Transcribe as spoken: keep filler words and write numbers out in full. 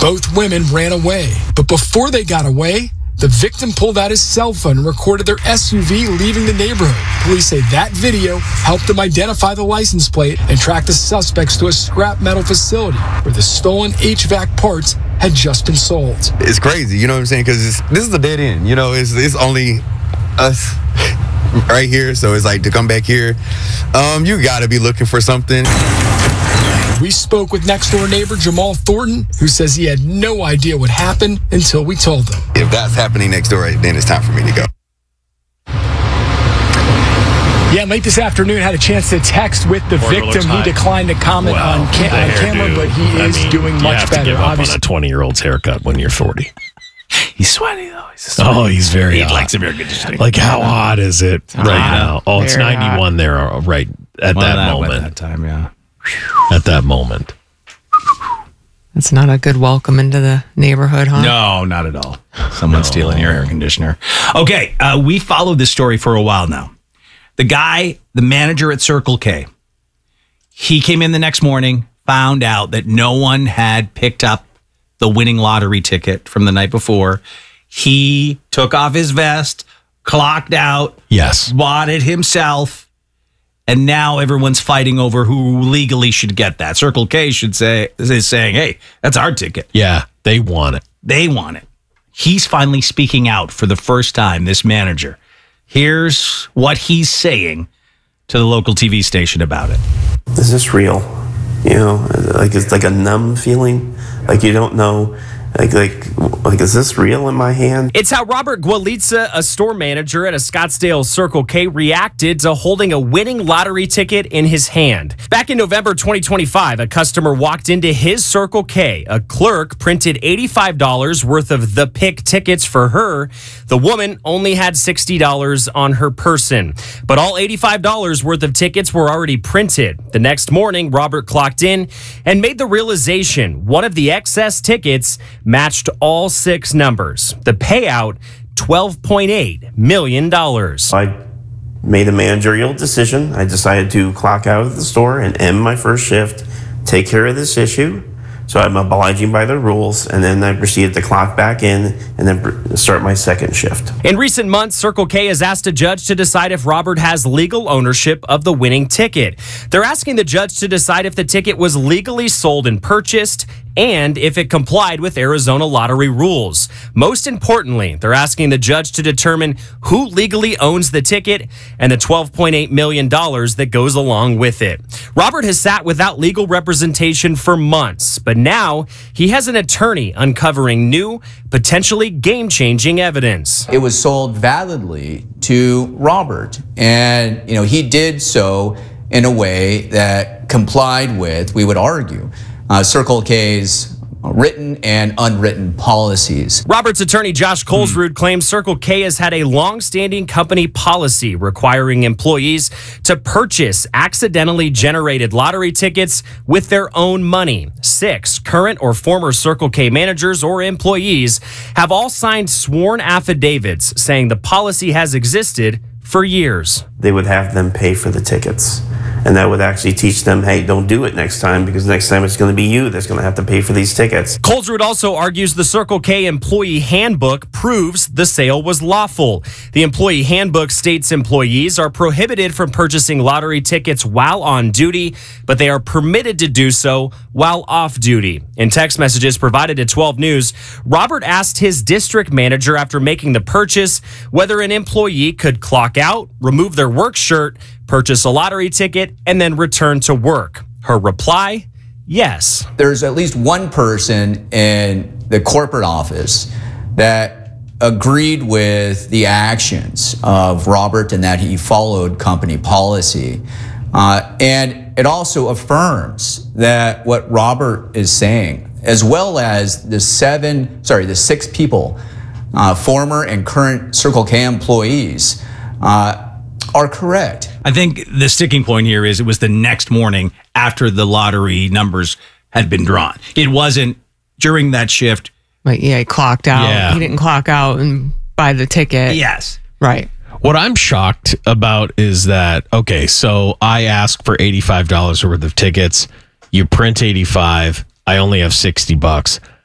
Both women ran away. But before they got away, the victim pulled out his cell phone and recorded their S U V leaving the neighborhood. Police say that video helped them identify the license plate and track the suspects to a scrap metal facility where the stolen H V A C parts had just been sold. It's crazy, you know what I'm saying? Because this is a dead end. You know, it's, it's only us right here. So it's like to come back here, um, you got to be looking for something. We spoke with next-door neighbor Jamal Thornton, who says he had no idea what happened until we told him. If that's happening next door, then it's time for me to go. Yeah, late this afternoon, had a chance to text with the Porter victim. He declined to comment well, on, ca- on camera, but he I is mean, doing you much have better. To give up Obviously, on a twenty-year-old's haircut when you're forty. He's sweaty, though. He's sweaty. Oh, he's very he hot. likes a very good conditioning. Like, how hot is it right hot. now? Oh, it's Very ninety-one hot. there, uh, right at Well, that, that moment. At that time, yeah. At that moment. It's not a good welcome into the neighborhood, huh? No, not at all. Someone stealing your air conditioner. Okay, uh, we followed this story for a while now. The guy, the manager at Circle K, he came in the next morning, found out that no one had picked up the winning lottery ticket from the night before. He took off his vest, clocked out, Yes. bought it himself, and now everyone's fighting over who legally should get that. Circle K should say is saying, "Hey, that's our ticket. Yeah, they want it. They want it." He's finally speaking out for the first time, this manager. Here's what he's saying to the local T V station about it. Is this real? You know, like it's like a numb feeling, like you don't know, like like like is this real in my hand? It's how Robert Gualitza, a store manager at a Scottsdale Circle K, reacted to holding a winning lottery ticket in his hand. Back in November twenty twenty-five, a customer walked into his Circle K. A clerk printed eighty-five dollars worth of the pick tickets for her. The woman only had sixty dollars on her person, but all eighty-five dollars worth of tickets were already printed. The next morning, Robert clocked in and made the realization one of the excess tickets matched all six numbers. The payout, twelve point eight million dollars. I made a managerial decision. I decided to clock out of the store and end my first shift, take care of this issue. So I'm obliging by the rules, and then I proceeded to clock back in and then start my second shift. In recent months, Circle K has asked a judge to decide if Robert has legal ownership of the winning ticket. They're asking the judge to decide if the ticket was legally sold and purchased and if it complied with Arizona lottery rules. Most importantly, they're asking the judge to determine who legally owns the ticket and the twelve point eight million dollars that goes along with it. Robert has sat without legal representation for months, but now he has an attorney uncovering new, potentially game-changing evidence. It was sold validly to Robert, and you know he did so in a way that complied with, we would argue, uh, Circle K's written and unwritten policies. Robert's attorney Josh Colesrud claims Circle K has had a long-standing company policy requiring employees to purchase accidentally generated lottery tickets with their own money. Six current or former Circle K managers or employees have all signed sworn affidavits saying the policy has existed for years. They would have them pay for the tickets. And that would actually teach them, hey, don't do it next time, because next time it's going to be you that's going to have to pay for these tickets. Colesrud also argues the Circle K employee handbook proves the sale was lawful. The employee handbook states employees are prohibited from purchasing lottery tickets while on duty, but they are permitted to do so while off duty. In text messages provided to twelve News, Robert asked his district manager after making the purchase whether an employee could clock out, remove their work shirt, purchase a lottery ticket, and then return to work. Her reply, yes. There's at least one person in the corporate office that agreed with the actions of Robert and that he followed company policy. Uh, and it also affirms that what Robert is saying, as well as the seven, sorry, the six people, uh, former and current Circle K employees, uh, are correct. I think the sticking point here is it was the next morning after the lottery numbers had been drawn. It wasn't during that shift. Like, yeah, he clocked out. Yeah. He didn't clock out and buy the ticket. Yes. Right. What I'm shocked about is that, okay, so I ask for eighty-five dollars worth of tickets. You print eighty-five. I only have sixty bucks.